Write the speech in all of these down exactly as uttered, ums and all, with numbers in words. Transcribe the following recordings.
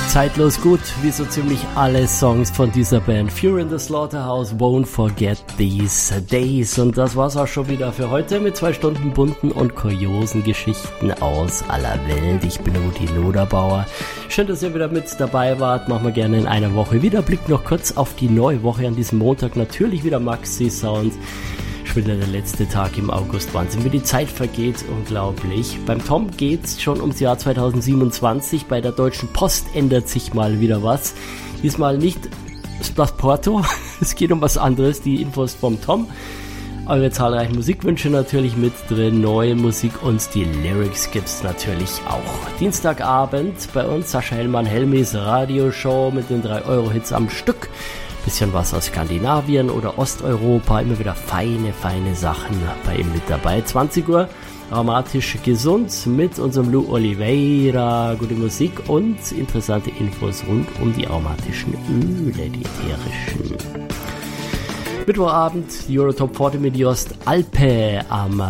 zeitlos gut, wie so ziemlich alle Songs von dieser Band. Fury in the Slaughterhouse, Won't Forget These Days. Und das war's auch schon wieder für heute mit zwei Stunden bunten und kuriosen Geschichten aus aller Welt. Ich bin Rudi Loderbauer. Schön, dass ihr wieder mit dabei wart. Machen wir gerne in einer Woche wieder. Blick noch kurz auf die neue Woche an diesem Montag. Natürlich wieder Maxi Sound. Schon wieder der letzte Tag im August. Wahnsinn, wie die Zeit vergeht, unglaublich. Beim Tom geht's schon ums Jahr zweitausendsiebenundzwanzig. Bei der Deutschen Post ändert sich mal wieder was. Diesmal nicht das Porto, es geht um was anderes. Die Infos vom Tom. Eure zahlreichen Musikwünsche natürlich mit drin, neue Musik und die Lyrics gibt's natürlich auch. Dienstagabend bei uns Sascha Hellmann, Helmis Radioshow mit den drei Euro Hits am Stück. Bisschen was aus Skandinavien oder Osteuropa, immer wieder feine, feine Sachen bei ihm mit dabei. zwanzig Uhr, aromatisch gesund mit unserem Lou Oliveira, gute Musik und interessante Infos rund um die aromatischen Öle, die ätherischen. Mittwochabend, die Eurotop vierzig mit Jost Alpe am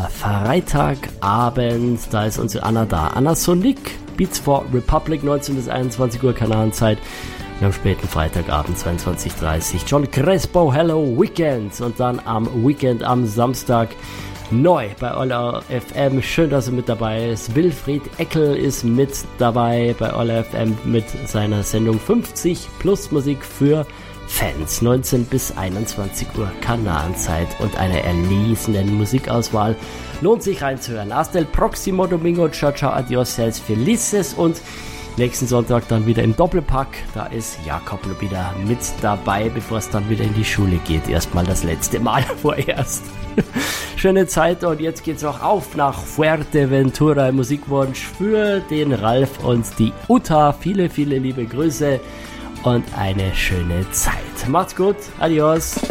Freitagabend, da ist unsere Anna da. Anna Sonic, Beats for Republic, neunzehn bis einundzwanzig Uhr Kanalenzeit. Und am späten Freitagabend, zweiundzwanzig Uhr dreißig, John Crespo, Hello Weekend. Und dann am Weekend, am Samstag, neu bei Oller F M. Schön, dass er mit dabei ist. Wilfried Eckel ist mit dabei bei Oller F M mit seiner Sendung fünfzig plus Musik für Fans. neunzehn bis einundzwanzig Uhr Kanalenzeit und einer erlesenen Musikauswahl. Lohnt sich reinzuhören. Hasta el próximo domingo. Ciao, ciao, adios, seas felices. Und nächsten Sonntag dann wieder im Doppelpack. Da ist Jakob wieder mit dabei, bevor es dann wieder in die Schule geht. Erstmal das letzte Mal vorerst. Schöne Zeit und jetzt geht's noch auf nach Fuerteventura. Musikwunsch für den Ralf und die Uta. Viele, viele liebe Grüße und eine schöne Zeit. Macht's gut. Adios.